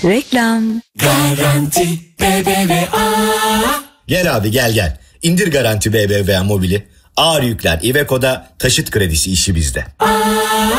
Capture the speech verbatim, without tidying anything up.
Reklam. Garanti B B V A. Gel abi gel gel. İndir Garanti B B V A mobili. Ağır yükler Iveco'da, taşıt kredisi işi bizde. Aa.